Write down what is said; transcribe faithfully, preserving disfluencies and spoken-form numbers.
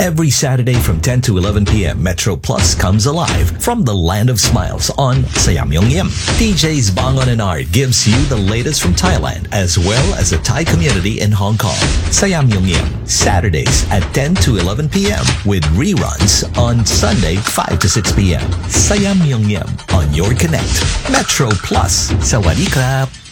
Every Saturday from ten to eleven p.m., Metro Plus comes alive from the land of smiles on Sayamyongyem. D Js Bangon and Art gives you the latest from Thailand as well as the Thai community in Hong Kong. Sayamyongyem, Saturdays at ten to eleven p.m. with reruns on Sunday five to six p.m. Sayamyongyem on your connect. Metro Plus. Sawadee krap.